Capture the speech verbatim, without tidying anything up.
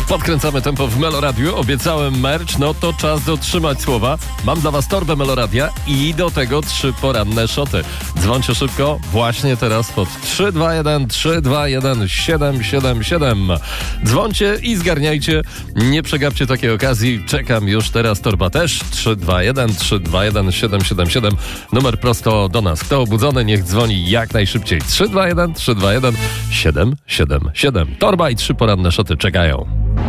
Podkręcamy tempo w Meloradiu. Obiecałem merch, no to czas dotrzymać słowa. Mam dla was torbę Meloradia i do tego trzy poranne szoty. Dzwońcie szybko, właśnie teraz pod trzy dwa jeden trzy dwa jeden siedem siedem siedem. Dzwońcie i zgarniajcie. Nie przegapcie takiej okazji. Czekam już teraz, torba też. trzy dwa jeden trzy dwa jeden siedem siedem siedem. Numer prosto do nas. Kto obudzony, niech dzwoni jak najszybciej. trzy dwa jeden trzy dwa jeden siedem siedem siedem. Torba i trzy poranne szoty czekają.